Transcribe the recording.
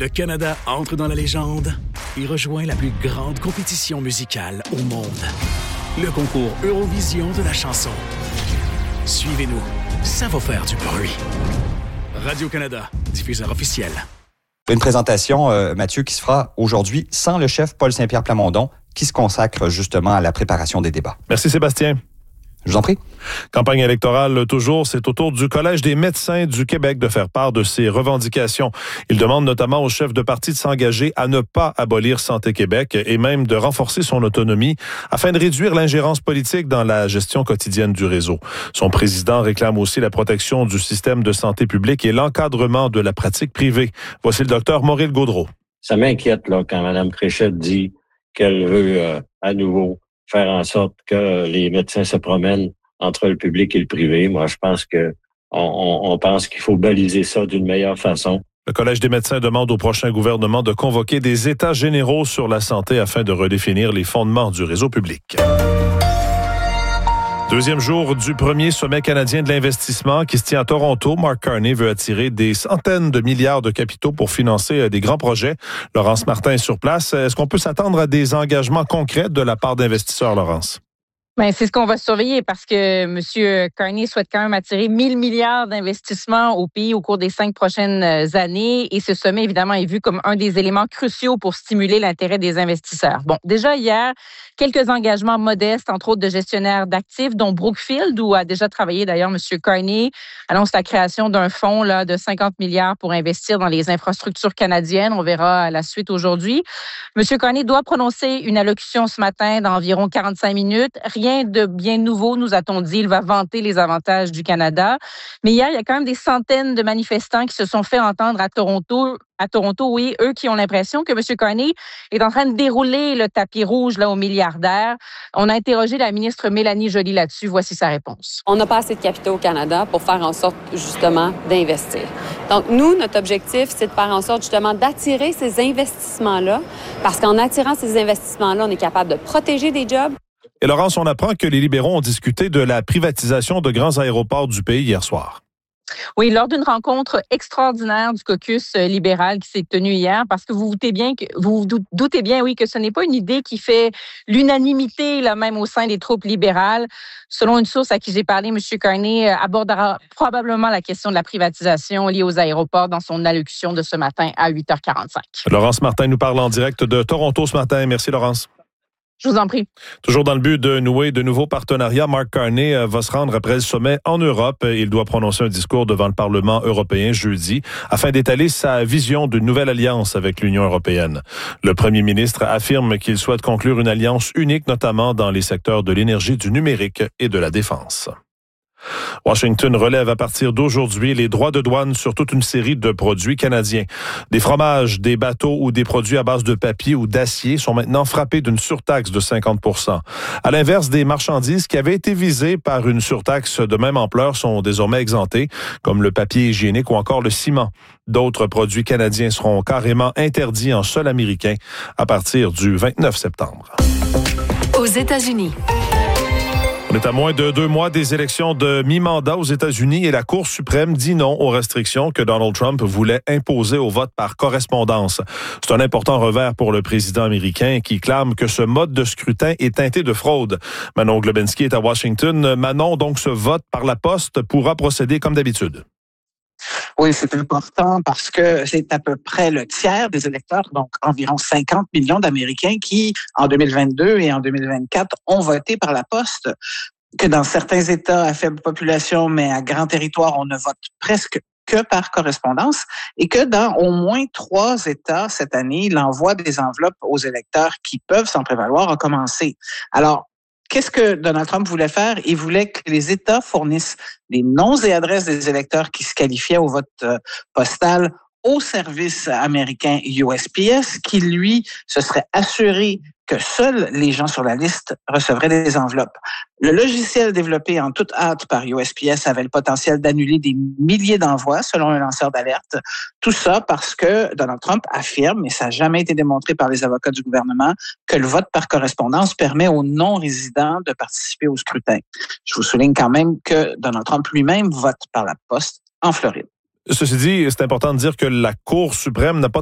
Le Canada entre dans la légende et rejoint la plus grande compétition musicale au monde. Le concours Eurovision de la chanson. Suivez-nous, ça va faire du bruit. Radio-Canada, diffuseur officiel. Une présentation, Mathieu, qui se fera aujourd'hui sans le chef Paul Saint-Pierre Plamondon, qui se consacre justement à la préparation des débats. Merci Sébastien. Je vous en prie. Campagne électorale toujours, c'est au tour du Collège des médecins du Québec de faire part de ses revendications. Il demande notamment aux chefs de parti de s'engager à ne pas abolir Santé Québec et même de renforcer son autonomie afin de réduire l'ingérence politique dans la gestion quotidienne du réseau. Son président réclame aussi la protection du système de santé publique et l'encadrement de la pratique privée. Voici le docteur Maurice Gaudreault. Ça m'inquiète là quand Mme Fréchette dit qu'elle veut à nouveau faire en sorte que les médecins se promènent entre le public et le privé. Moi, je pense que on pense qu'il faut baliser ça d'une meilleure façon. Le Collège des médecins demande au prochain gouvernement de convoquer des états généraux sur la santé afin de redéfinir les fondements du réseau public. Deuxième jour du premier sommet canadien de l'investissement qui se tient à Toronto. Mark Carney veut attirer des centaines de milliards de capitaux pour financer des grands projets. Laurence Martin est sur place. Est-ce qu'on peut s'attendre à des engagements concrets de la part d'investisseurs, Laurence? Bien, c'est ce qu'on va surveiller parce que M. Carney souhaite quand même attirer 1000 milliards d'investissements au pays au cours des 5 prochaines années. Et ce sommet, évidemment, est vu comme un des éléments cruciaux pour stimuler l'intérêt des investisseurs. Bon, déjà hier, quelques engagements modestes, entre autres de gestionnaires d'actifs, dont Brookfield, où a déjà travaillé d'ailleurs M. Carney, annonce la création d'un fonds là, de 50 milliards pour investir dans les infrastructures canadiennes. On verra à la suite aujourd'hui. M. Carney doit prononcer une allocution ce matin d'environ 45 minutes. Rien de bien nouveau, nous a-t-on dit. Il va vanter les avantages du Canada. Mais hier, il y a quand même des centaines de manifestants qui se sont fait entendre à Toronto, oui, eux qui ont l'impression que M. Carney est en train de dérouler le tapis rouge là, aux milliardaires. On a interrogé la ministre Mélanie Joly là-dessus. Voici sa réponse. On n'a pas assez de capitaux au Canada pour faire en sorte, justement, d'investir. Donc, nous, notre objectif, c'est de faire en sorte, justement, d'attirer ces investissements-là, parce qu'en attirant ces investissements-là, on est capable de protéger des jobs. Et Laurence, on apprend que les libéraux ont discuté de la privatisation de grands aéroports du pays hier soir. Oui, lors d'une rencontre extraordinaire du caucus libéral qui s'est tenue hier, parce que vous vous doutez bien, oui, que ce n'est pas une idée qui fait l'unanimité, là, même au sein des troupes libérales. Selon une source à qui j'ai parlé, M. Carney abordera probablement la question de la privatisation liée aux aéroports dans son allocution de ce matin à 8h45. Laurence Martin nous parle en direct de Toronto ce matin. Merci, Laurence. Je vous en prie. Toujours dans le but de nouer de nouveaux partenariats, Mark Carney va se rendre après le sommet en Europe. Il doit prononcer un discours devant le Parlement européen jeudi afin d'étaler sa vision d'une nouvelle alliance avec l'Union européenne. Le premier ministre affirme qu'il souhaite conclure une alliance unique, notamment dans les secteurs de l'énergie, du numérique et de la défense. Washington relève à partir d'aujourd'hui les droits de douane sur toute une série de produits canadiens. Des fromages, des bateaux ou des produits à base de papier ou d'acier sont maintenant frappés d'une surtaxe de 50%. À l'inverse, des marchandises qui avaient été visées par une surtaxe de même ampleur sont désormais exemptées, comme le papier hygiénique ou encore le ciment. D'autres produits canadiens seront carrément interdits en sol américain à partir du 29 septembre. Aux États-Unis. On est à moins de 2 mois des élections de mi-mandat aux États-Unis et la Cour suprême dit non aux restrictions que Donald Trump voulait imposer au vote par correspondance. C'est un important revers pour le président américain qui clame que ce mode de scrutin est teinté de fraude. Manon Globinski est à Washington. Manon, donc ce vote par la poste pourra procéder comme d'habitude. Oui, c'est important parce que c'est à peu près le tiers des électeurs, donc environ 50 millions d'Américains qui, en 2022 et en 2024, ont voté par la poste. Que dans certains États à faible population, mais à grand territoire, on ne vote presque que par correspondance et que dans au moins 3 États cette année, l'envoi des enveloppes aux électeurs qui peuvent s'en prévaloir a commencé. Alors, qu'est-ce que Donald Trump voulait faire? Il voulait que les États fournissent les noms et adresses des électeurs qui se qualifiaient au vote postal au service américain USPS, qui, lui, se serait assuré que seuls les gens sur la liste recevraient des enveloppes. Le logiciel développé en toute hâte par USPS avait le potentiel d'annuler des milliers d'envois, selon un lanceur d'alerte. Tout ça parce que Donald Trump affirme, et ça n'a jamais été démontré par les avocats du gouvernement, que le vote par correspondance permet aux non-résidents de participer au scrutin. Je vous souligne quand même que Donald Trump lui-même vote par la poste en Floride. Ceci dit, c'est important de dire que la Cour suprême n'a pas